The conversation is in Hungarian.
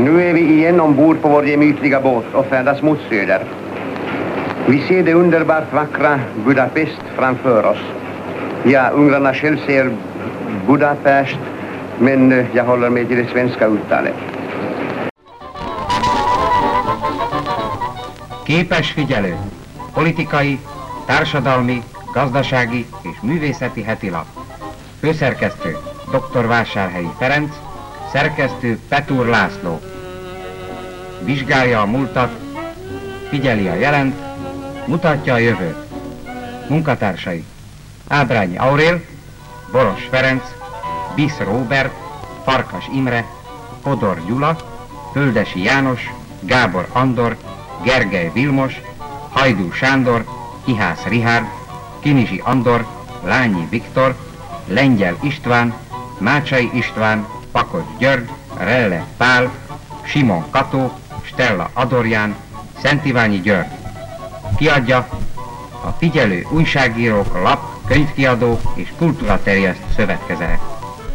Nu är vi igen ombord på vår gemytliga båt och färdas mot söder. Vi ser det underbart vackra Budapest framför oss. Ja, ungrarna själv ser Budapest, men jag håller mig till det svenska uttalet. Képes figyelő, politikai, társadalmi, gazdasági és művészeti hetilap. Főszerkesztő Dr. Vásárhelyi Ferenc, szerkesztő Petúr László. Vizsgálja a múltat, figyeli a jelent, mutatja a jövőt. Munkatársai: Ábrányi Aurél, Boros Ferenc, Bisz Róbert, Farkas Imre, Fodor Gyula, Földesi János, Gábor Andor, Gergely Vilmos, Hajdú Sándor, Ihász Rihárd, Kinizsi Andor, Lányi Viktor, Lengyel István, Mácsai István, Pakocs György, Relle Pál, Simon Kató, Stella Adorján, Szentiványi György. Kiadja a Figyelő Újságírók Lap, Könyvkiadó és Kultúraterjeszt Szövetkezete.